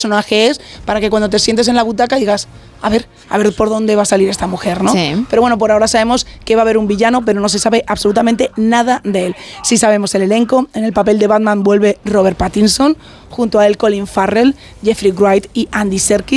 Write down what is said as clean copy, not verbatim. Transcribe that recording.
personaje es, para que cuando te sientes en la butaca digas, a ver por dónde va a salir esta mujer, ¿no? Sí. Pero bueno, por ahora sabemos que va a haber un villano, pero no se sabe absolutamente nada de él. Sí sabemos el elenco. En el papel de Batman vuelve Robert Pattinson, junto a él Colin Farrell, Jeffrey Wright y Andy Serkis.